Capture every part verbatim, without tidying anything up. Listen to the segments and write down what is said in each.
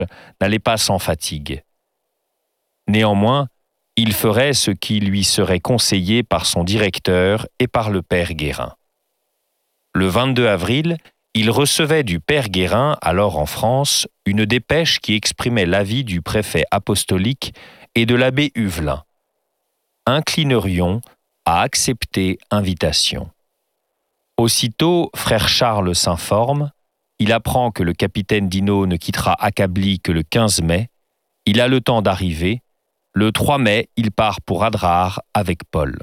n'allait pas sans fatigue. Néanmoins, il ferait ce qui lui serait conseillé par son directeur et par le père Guérin. Le vingt-deux avril, il recevait du père Guérin, alors en France, une dépêche qui exprimait l'avis du préfet apostolique et de l'abbé Huvelin. Inclinerions à accepter invitation. Aussitôt, frère Charles s'informe, il apprend que le capitaine Dinault ne quittera Acabli que le quinze mai, il a le temps d'arriver, le trois mai, il part pour Adrar avec Paul.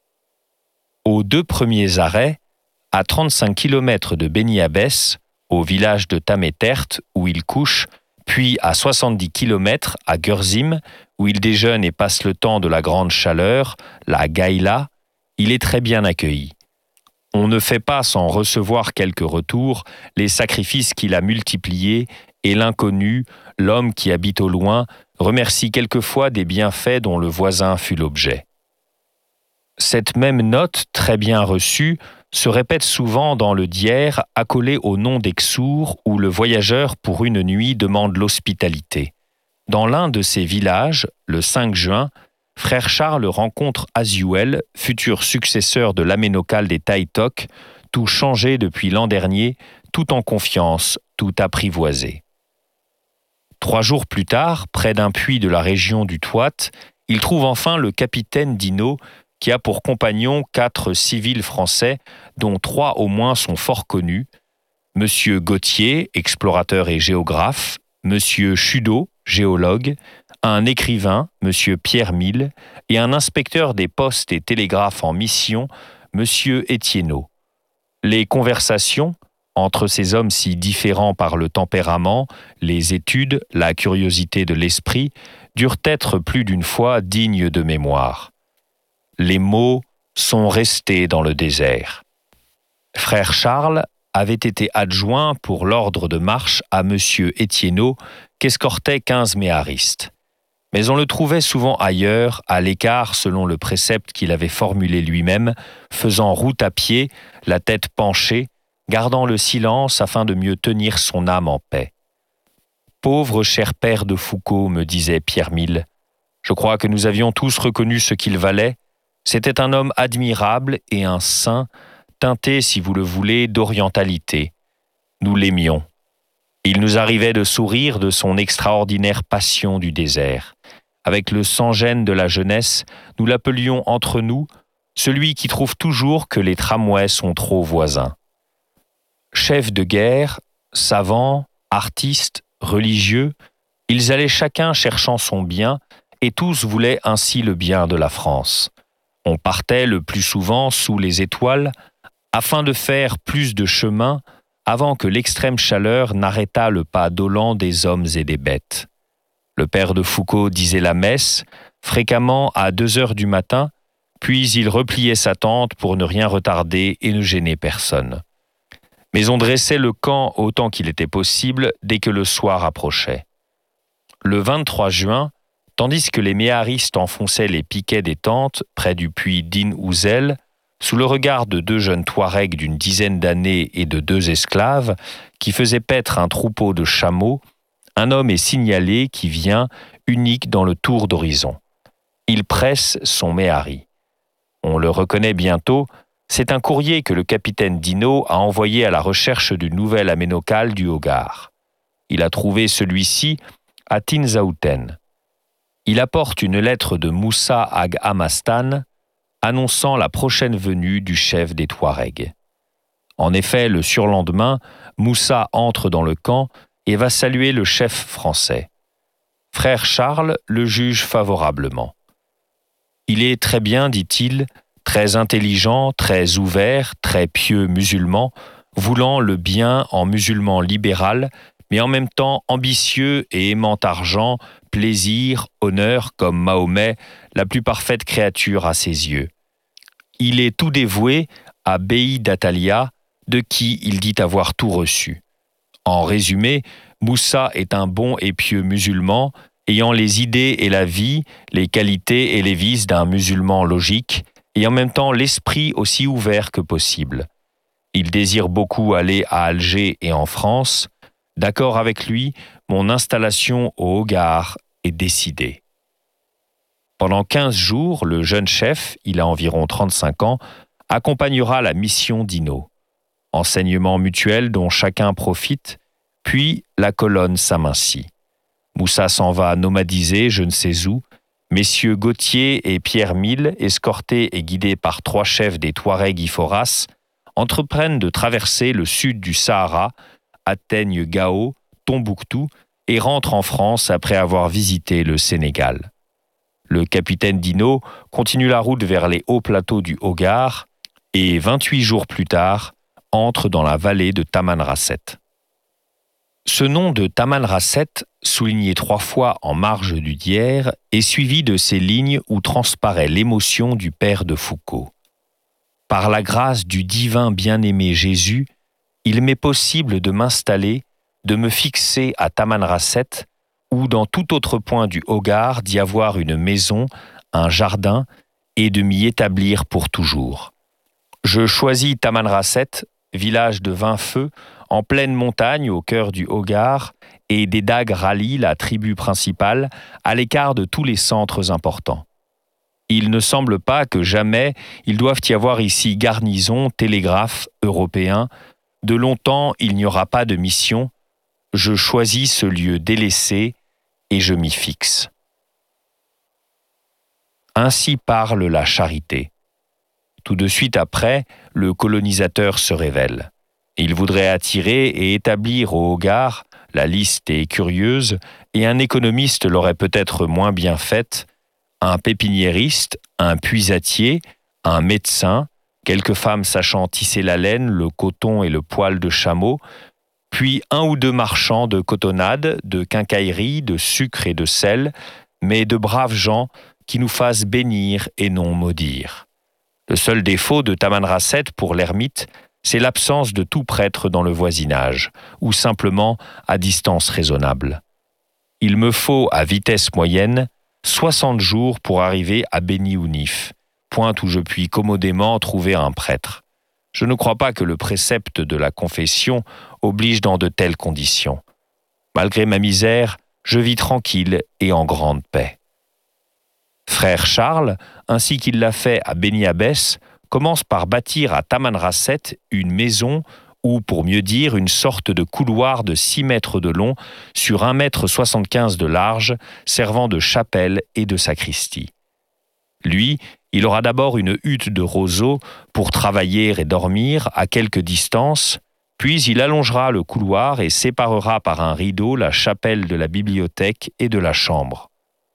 Aux deux premiers arrêts, à trente-cinq kilomètres de Beni Abbès, au village de Tamétert, où il couche, puis à soixante-dix kilomètres à Gurzim, où il déjeune et passe le temps de la grande chaleur, la Gaïla, il est très bien accueilli. On ne fait pas sans recevoir quelques retours les sacrifices qu'il a multipliés et l'inconnu, l'homme qui habite au loin, remercie quelquefois des bienfaits dont le voisin fut l'objet. Cette même note, très bien reçue, se répète souvent dans le Dière accolé au nom d'Exour où le voyageur pour une nuit demande l'hospitalité. Dans l'un de ces villages, le cinq juin, frère Charles rencontre Azuel, futur successeur de l'aménocal des Taïtok, tout changé depuis l'an dernier, tout en confiance, tout apprivoisé. Trois jours plus tard, près d'un puits de la région du Touat, il trouve enfin le capitaine Dinault, qui a pour compagnons quatre civils français, dont trois au moins sont fort connus, Monsieur Gauthier, explorateur et géographe, Monsieur Chudot, géologue, un écrivain, Monsieur Pierre Mille, et un inspecteur des postes et télégraphes en mission, Monsieur Etienneau. Les conversations, entre ces hommes si différents par le tempérament, les études, la curiosité de l'esprit, durent être plus d'une fois dignes de mémoire. Les mots sont restés dans le désert. Frère Charles avait été adjoint pour l'ordre de marche à Monsieur Etienneau, qu'escortaient quinze méharistes. Mais on le trouvait souvent ailleurs, à l'écart selon le précepte qu'il avait formulé lui-même, faisant route à pied, la tête penchée, gardant le silence afin de mieux tenir son âme en paix. « Pauvre cher père de Foucault, me disait Pierre Mille, je crois que nous avions tous reconnu ce qu'il valait. C'était un homme admirable et un saint, teinté, si vous le voulez, d'orientalité. Nous l'aimions. Il nous arrivait de sourire de son extraordinaire passion du désert. Avec le sans-gêne de la jeunesse, nous l'appelions entre nous celui qui trouve toujours que les tramways sont trop voisins. Chefs de guerre, savants, artistes, religieux, ils allaient chacun cherchant son bien et tous voulaient ainsi le bien de la France. On partait le plus souvent sous les étoiles afin de faire plus de chemin avant que l'extrême chaleur n'arrêtât le pas dolent des hommes et des bêtes. Le père de Foucault disait la messe, fréquemment à deux heures du matin, puis il repliait sa tente pour ne rien retarder et ne gêner personne. Mais on dressait le camp autant qu'il était possible dès que le soir approchait. Le vingt-trois juin, tandis que les méharistes enfonçaient les piquets des tentes près du puits d'In Ouzel, sous le regard de deux jeunes Touaregs d'une dizaine d'années et de deux esclaves, qui faisaient paître un troupeau de chameaux, un homme est signalé qui vient, unique dans le tour d'horizon. Il presse son méhari. On le reconnaît bientôt, c'est un courrier que le capitaine Dinault a envoyé à la recherche du nouvel aménocal du Hogar. Il a trouvé celui-ci à Tinzaouten. Il apporte une lettre de Moussa Ag Hamastan annonçant la prochaine venue du chef des Touaregs. En effet, le surlendemain, Moussa entre dans le camp et va saluer le chef français. Frère Charles le juge favorablement. Il est très bien, dit-il, très intelligent, très ouvert, très pieux musulman, voulant le bien en musulman libéral, mais en même temps ambitieux et aimant argent, plaisir, honneur, comme Mahomet, la plus parfaite créature à ses yeux. Il est tout dévoué à Beï d'Atalia, de qui il dit avoir tout reçu. En résumé, Moussa est un bon et pieux musulman, ayant les idées et la vie, les qualités et les vices d'un musulman logique, et en même temps l'esprit aussi ouvert que possible. Il désire beaucoup aller à Alger et en France. D'accord avec lui, mon installation au Hogar est décidée. Pendant quinze jours, le jeune chef, il a environ trente-cinq ans, accompagnera la mission d'Ino. Enseignement mutuel dont chacun profite, puis la colonne s'amincit. Moussa s'en va nomadiser je ne sais où. Messieurs Gauthier et Pierre Mille, escortés et guidés par trois chefs des Touaregs Iforas, entreprennent de traverser le sud du Sahara, atteignent Gao, Tombouctou et rentrent en France après avoir visité le Sénégal. Le capitaine Dino continue la route vers les hauts plateaux du Hogar et, vingt-huit jours plus tard, entre dans la vallée de Tamanrasset. Ce nom de Tamanrasset, souligné trois fois en marge du Dière, est suivi de ces lignes où transparaît l'émotion du père de Foucault. Par la grâce du divin bien-aimé Jésus, il m'est possible de m'installer, de me fixer à Tamanrasset ou dans tout autre point du Hogar d'y avoir une maison, un jardin et de m'y établir pour toujours. Je choisis Tamanrasset, village de vingt feux, en pleine montagne au cœur du Hogar, et des Dagues rallient la tribu principale à l'écart de tous les centres importants. Il ne semble pas que jamais il doive y avoir ici garnison, télégraphe, européen. De longtemps il n'y aura pas de mission. Je choisis ce lieu délaissé et je m'y fixe. Ainsi parle la charité. Tout de suite après, le colonisateur se révèle. Il voudrait attirer et établir au Hogar, la liste est curieuse, et un économiste l'aurait peut-être moins bien faite, un pépiniériste, un puisatier, un médecin, quelques femmes sachant tisser la laine, le coton et le poil de chameau, puis un ou deux marchands de cotonnade, de quincaillerie, de sucre et de sel, mais de braves gens qui nous fassent bénir et non maudire. Le seul défaut de Tamanrasset pour l'ermite, c'est l'absence de tout prêtre dans le voisinage, ou simplement à distance raisonnable. Il me faut, à vitesse moyenne, soixante jours pour arriver à Beni Ounif, point où je puis commodément trouver un prêtre. Je ne crois pas que le précepte de la confession oblige dans de telles conditions. Malgré ma misère, je vis tranquille et en grande paix. Frère Charles, ainsi qu'il l'a fait à Beni Abbès, commence par bâtir à Tamanrasset une maison ou, pour mieux dire, une sorte de couloir de six mètres de long sur un mètre soixante-quinze de large, servant de chapelle et de sacristie. Lui, il aura d'abord une hutte de roseaux pour travailler et dormir à quelque distance, puis il allongera le couloir et séparera par un rideau la chapelle de la bibliothèque et de la chambre.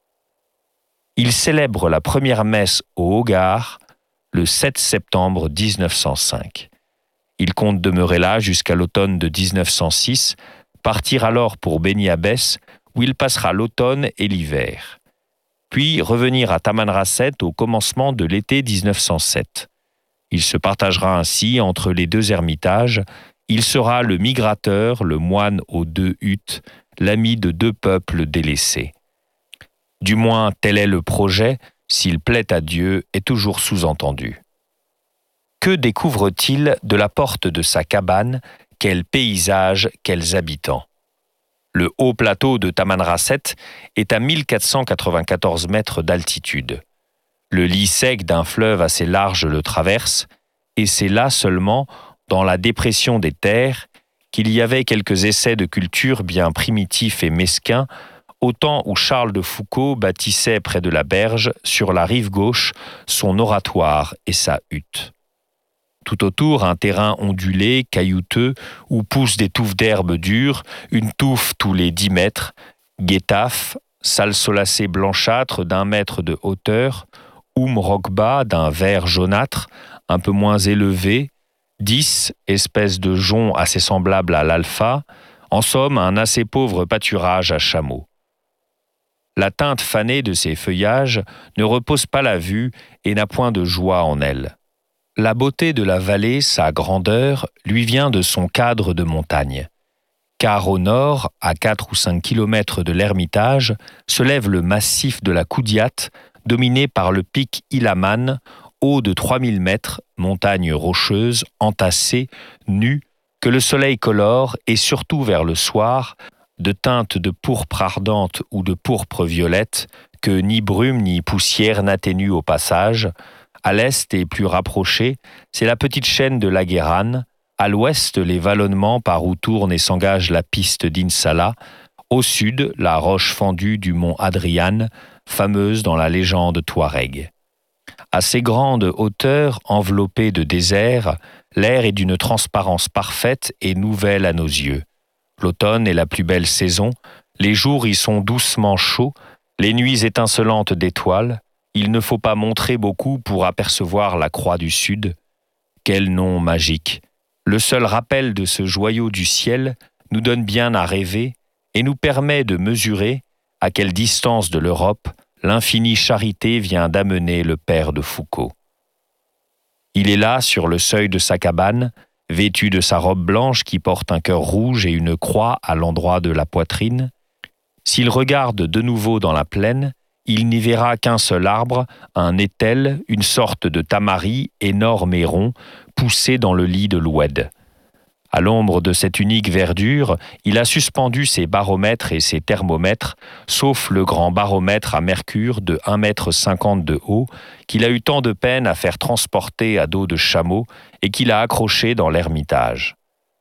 Il célèbre la première messe au Hogar le sept septembre dix-neuf cent cinq. Il compte demeurer là jusqu'à l'automne de dix-neuf cent six, partir alors pour Beni Abbès, où il passera l'automne et l'hiver. Puis revenir à Tamanrasset au commencement de l'été dix-neuf cent sept. Il se partagera ainsi entre les deux ermitages. Il sera le migrateur, le moine aux deux huttes, l'ami de deux peuples délaissés. Du moins, tel est le projet, s'il plaît à Dieu, est toujours sous-entendu. Que découvre-t-il de la porte de sa cabane? Quel paysage, quels habitants? Le haut plateau de Tamanrasset est à mille quatre cent quatre-vingt-quatorze mètres d'altitude. Le lit sec d'un fleuve assez large le traverse, et c'est là seulement, dans la dépression des terres, qu'il y avait quelques essais de culture bien primitifs et mesquins, au temps où Charles de Foucault bâtissait près de la berge, sur la rive gauche, son oratoire et sa hutte. Tout autour, un terrain ondulé, caillouteux, où poussent des touffes d'herbes dures, une touffe tous les dix mètres, guétaf, salle solacée blanchâtre d'un mètre de hauteur, oum rokba d'un vert jaunâtre, un peu moins élevé, dix, espèce de jonc assez semblable à l'alpha, en somme un assez pauvre pâturage à chameaux. La teinte fanée de ces feuillages ne repose pas la vue et n'a point de joie en elle. La beauté de la vallée, sa grandeur, lui vient de son cadre de montagne. Car au nord, à quatre ou cinq kilomètres de l'Ermitage, se lève le massif de la Koudiate, dominé par le pic Ilaman, haut de trois mille mètres, montagne rocheuse, entassée, nue, que le soleil colore et surtout vers le soir, de teinte de pourpre ardente ou de pourpre violette, que ni brume ni poussière n'atténuent au passage. À l'est et plus rapproché, c'est la petite chaîne de l'Aguerran. À l'ouest, les vallonnements par où tourne et s'engage la piste d'Insala. Au sud, la roche fendue du mont Adrian, fameuse dans la légende touareg. À ces grandes hauteurs, enveloppées de désert, l'air est d'une transparence parfaite et nouvelle à nos yeux. L'automne est la plus belle saison, les jours y sont doucement chauds, les nuits étincelantes d'étoiles. Il ne faut pas montrer beaucoup pour apercevoir la croix du Sud. Quel nom magique! Le seul rappel de ce joyau du ciel nous donne bien à rêver et nous permet de mesurer à quelle distance de l'Europe l'infinie charité vient d'amener le père de Foucault. Il est là, sur le seuil de sa cabane, vêtu de sa robe blanche qui porte un cœur rouge et une croix à l'endroit de la poitrine. S'il regarde de nouveau dans la plaine, il n'y verra qu'un seul arbre, un étel, une sorte de tamari énorme et rond, poussé dans le lit de l'Oued. À l'ombre de cette unique verdure, il a suspendu ses baromètres et ses thermomètres, sauf le grand baromètre à mercure de un mètre cinquante de haut, qu'il a eu tant de peine à faire transporter à dos de chameau et qu'il a accroché dans l'ermitage.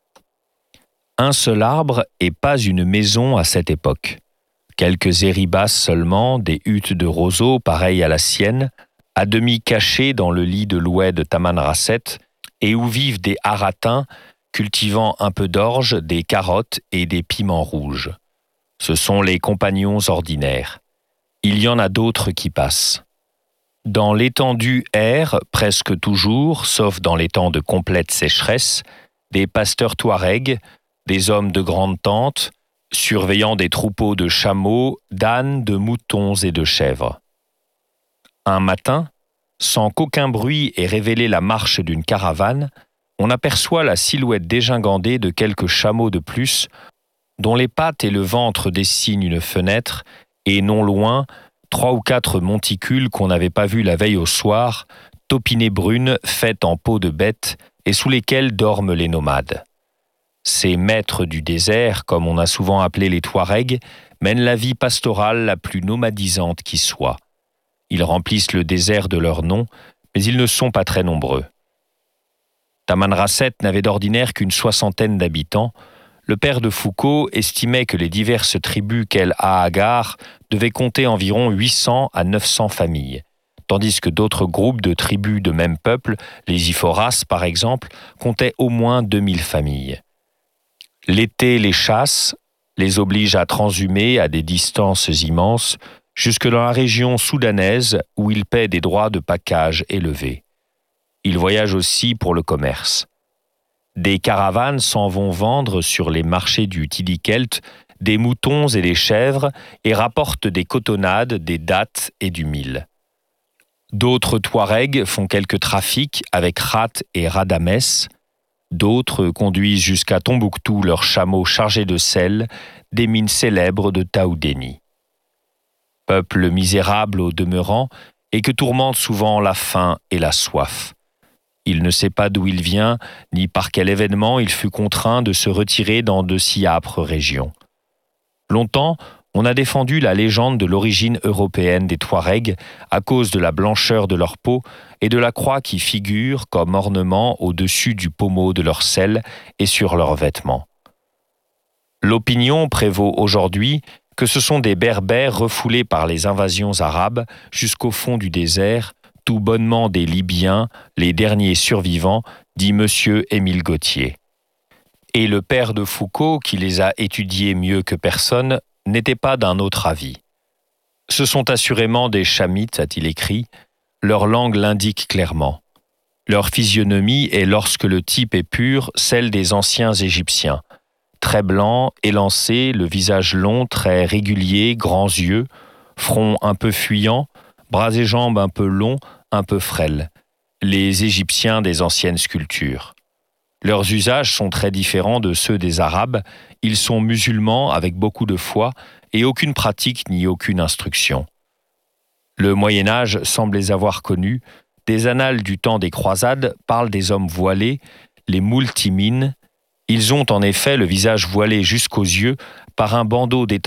Un seul arbre et pas une maison à cette époque. Quelques éribas seulement, des huttes de roseaux pareilles à la sienne, à demi cachées dans le lit de l'Oued Tamanrasset, et où vivent des haratins cultivant un peu d'orge, des carottes et des piments rouges. Ce sont les compagnons ordinaires. Il y en a d'autres qui passent. Dans l'étendue errent, presque toujours, sauf dans les temps de complète sécheresse, des pasteurs touaregs, des hommes de grande tente, surveillant des troupeaux de chameaux, d'ânes, de moutons et de chèvres. Un matin, sans qu'aucun bruit ait révélé la marche d'une caravane, on aperçoit la silhouette dégingandée de quelques chameaux de plus, dont les pattes et le ventre dessinent une fenêtre, et non loin, trois ou quatre monticules qu'on n'avait pas vus la veille au soir, taupinées brunes faites en peau de bête et sous lesquelles dorment les nomades. Ces maîtres du désert, comme on a souvent appelé les Touaregs, mènent la vie pastorale la plus nomadisante qui soit. Ils remplissent le désert de leur nom, mais ils ne sont pas très nombreux. Tamanrasset n'avait d'ordinaire qu'une soixantaine d'habitants. Le père de Foucault estimait que les diverses tribus qu'elle a à Agar devaient compter environ huit cents à neuf cents familles, tandis que d'autres groupes de tribus de même peuple, les Iphoras par exemple, comptaient au moins deux mille familles. L'été les chasse, les oblige à transhumer à des distances immenses, jusque dans la région soudanaise où ils paient des droits de pacage élevés. Ils voyagent aussi pour le commerce. Des caravanes s'en vont vendre sur les marchés du Tidikelt des moutons et des chèvres et rapportent des cotonnades, des dattes et du mil. D'autres Touaregs font quelques trafics avec Rat et Radamès. D'autres conduisent jusqu'à Tombouctou leurs chameaux chargés de sel, des mines célèbres de Taoudéni. Peuple misérable au demeurant et que tourmente souvent la faim et la soif. Il ne sait pas d'où il vient, ni par quel événement il fut contraint de se retirer dans de si âpres régions. Longtemps, on a défendu la légende de l'origine européenne des Touaregs à cause de la blancheur de leur peau et de la croix qui figure comme ornement au-dessus du pommeau de leur selle et sur leurs vêtements. L'opinion prévaut aujourd'hui que ce sont des Berbères refoulés par les invasions arabes jusqu'au fond du désert, tout bonnement des Libyens, les derniers survivants, dit monsieur Émile Gautier. Et le père de Foucault, qui les a étudiés mieux que personne, n'était pas d'un autre avis. Ce sont assurément des Chamites, a-t-il écrit, leur langue l'indique clairement. Leur physionomie est, lorsque le type est pur, celle des anciens Égyptiens. Très blanc, élancé, le visage long, très régulier, grands yeux, front un peu fuyant, bras et jambes un peu longs, un peu frêles. Les Égyptiens des anciennes sculptures. Leurs usages sont très différents de ceux des Arabes. Ils sont musulmans avec beaucoup de foi et aucune pratique ni aucune instruction. Le Moyen-Âge semble les avoir connus. Des annales du temps des croisades parlent des hommes voilés, les moultimines. Ils ont en effet le visage voilé jusqu'aux yeux par un bandeau